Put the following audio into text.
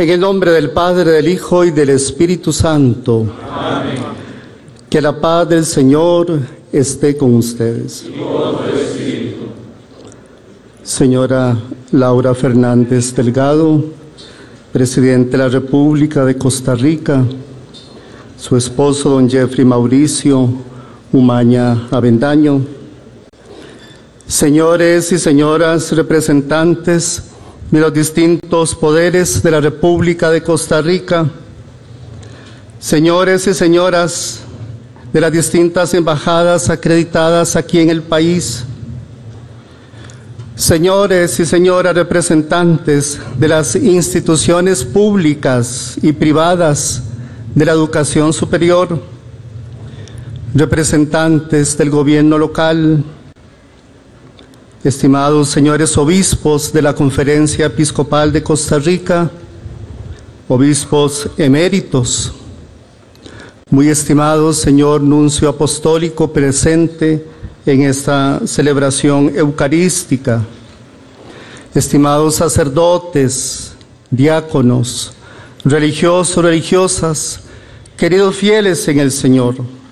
En el nombre del Padre, del Hijo y del Espíritu Santo. Amén. Que la paz del Señor esté con ustedes. Y con tu espíritu. Señora Laura Fernández Delgado, Presidente de la República de Costa Rica, su esposo don Jeffrey Mauricio Umaña Avendaño, señores y señoras representantes de los distintos poderes de la República de Costa Rica, señores y señoras de las distintas embajadas acreditadas aquí en el país, señores y señoras representantes de las instituciones públicas y privadas de la educación superior, representantes del gobierno local, estimados señores obispos de la Conferencia Episcopal de Costa Rica, obispos eméritos, muy estimado señor nuncio apostólico presente en esta celebración eucarística, estimados sacerdotes, diáconos, religiosos, religiosas, queridos fieles en el Señor,